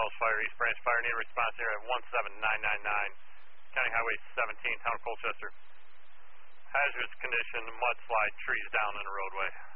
Wells Fire, East Branch Fire. Need a response here at 17999, County Highway 17, Town of Colchester. Hazardous condition, mudslide, trees down in the roadway.